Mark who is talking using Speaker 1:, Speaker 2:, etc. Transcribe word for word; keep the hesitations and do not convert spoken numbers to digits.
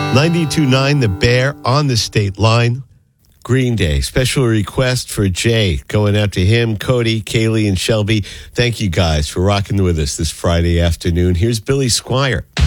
Speaker 1: ninety-two point nine The Bear on the state line. Green Day. Special request for Jay. Going out to him, Cody, Kaylee, and Shelby. Thank you guys for rocking with us this Friday afternoon. Here's Billy Squire.